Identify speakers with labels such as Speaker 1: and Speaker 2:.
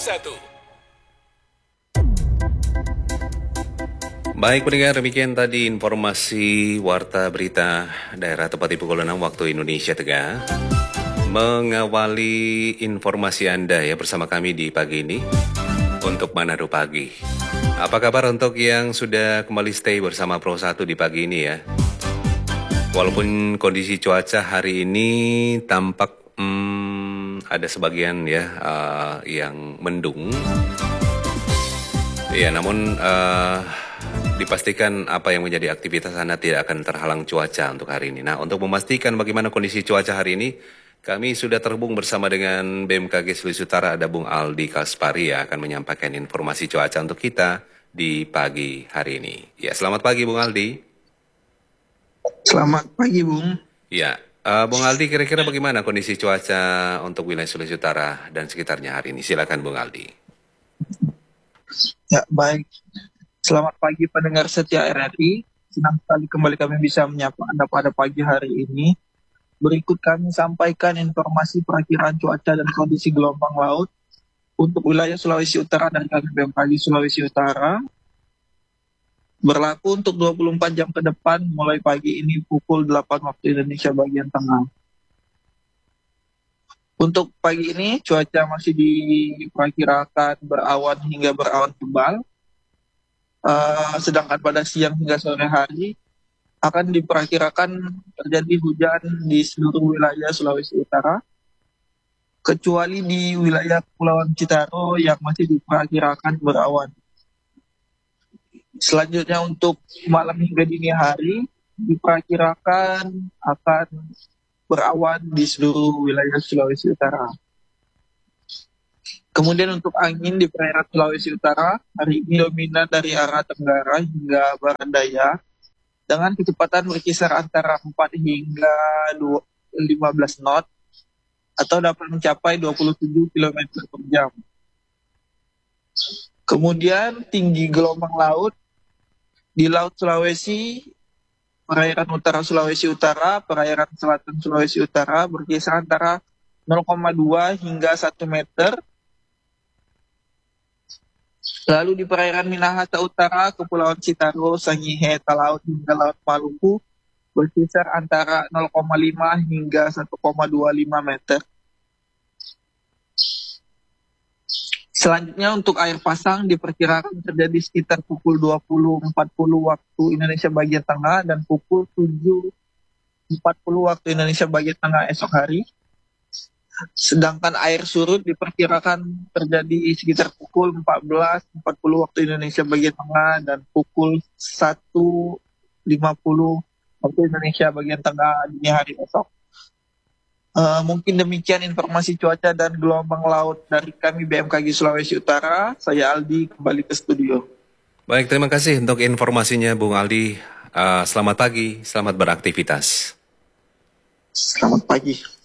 Speaker 1: Baik pendengar, demikian tadi informasi Warta Berita Daerah tepat di pukul 6 waktu Indonesia Tengah. Mengawali informasi Anda ya bersama kami di pagi ini untuk Manado Pagi. Apa kabar untuk yang sudah kembali stay bersama Pro 1 di pagi ini ya? Walaupun kondisi cuaca hari ini tampak ada sebagian ya yang mendung. Ya, namun dipastikan apa yang menjadi aktivitas Anda tidak akan terhalang cuaca untuk hari ini. Nah, untuk memastikan bagaimana kondisi cuaca hari ini, kami sudah terhubung bersama dengan BMKG Sulawesi Utara, ada Bung Aldi Kaspari ya, akan menyampaikan informasi cuaca untuk kita di pagi hari ini. Ya, selamat pagi Bung Aldi.
Speaker 2: Selamat pagi Bung.
Speaker 1: Ya, Bung Aldi, kira-kira bagaimana kondisi cuaca untuk wilayah Sulawesi Utara dan sekitarnya hari ini? Silakan Bung Aldi.
Speaker 2: Ya, baik. Selamat pagi pendengar setia RRI. Senang sekali kembali kami bisa menyapa Anda pada pagi hari ini. Berikut kami sampaikan informasi perakiraan cuaca dan kondisi gelombang laut untuk wilayah Sulawesi Utara dan kami BMKG Sulawesi Utara. Berlaku untuk 24 jam ke depan mulai pagi ini pukul 8 waktu Indonesia bagian tengah. Untuk pagi ini cuaca masih diperkirakan berawan hingga berawan tebal. Sedangkan pada siang hingga sore hari akan diperkirakan terjadi hujan di seluruh wilayah Sulawesi Utara, kecuali di wilayah Kepulauan Citaro yang masih diperkirakan berawan. Selanjutnya untuk malam hingga dini hari diperkirakan akan berawan di seluruh wilayah Sulawesi Utara. Kemudian untuk angin di perairan Sulawesi Utara, hari ini dominan dari arah tenggara hingga barat daya, dengan kecepatan berkisar antara 4 hingga 15 knot, atau dapat mencapai 27 km per jam. Kemudian tinggi gelombang laut di Laut Sulawesi, perairan utara Sulawesi Utara, perairan selatan Sulawesi Utara berkisar antara 0,2 hingga 1 meter. Lalu di perairan Minahasa Utara, Kepulauan Citaro, Sangihe, Talaut hingga Laut Maluku berkisar antara 0,5 hingga 1,25 meter. Selanjutnya untuk air pasang diperkirakan terjadi sekitar pukul 20.40 waktu Indonesia bagian tengah dan pukul 7.40 waktu Indonesia bagian tengah esok hari. Sedangkan air surut diperkirakan terjadi sekitar pukul 14.40 waktu Indonesia bagian tengah dan pukul 1.50 waktu Indonesia bagian tengah dini hari esok. Mungkin demikian informasi cuaca dan gelombang laut dari kami BMKG Sulawesi Utara. Saya Aldi, kembali ke studio.
Speaker 1: Baik, terima kasih untuk informasinya Bung Aldi. Selamat pagi, selamat beraktivitas.
Speaker 2: Selamat pagi.